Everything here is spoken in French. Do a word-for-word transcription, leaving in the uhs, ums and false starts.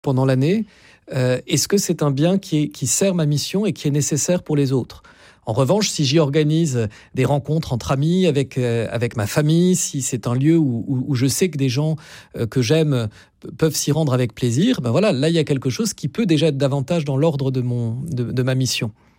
pendant l'année, euh, est-ce que c'est un bien qui, est, qui sert ma mission et qui est nécessaire pour les autres ? En revanche, si j'y organise des rencontres entre amis, avec, euh, avec ma famille, si c'est un lieu où, où, où je sais que des gens euh, que j'aime peuvent s'y rendre avec plaisir, ben voilà, là, il y a quelque chose qui peut déjà être davantage dans l'ordre de, mon, de, de ma mission.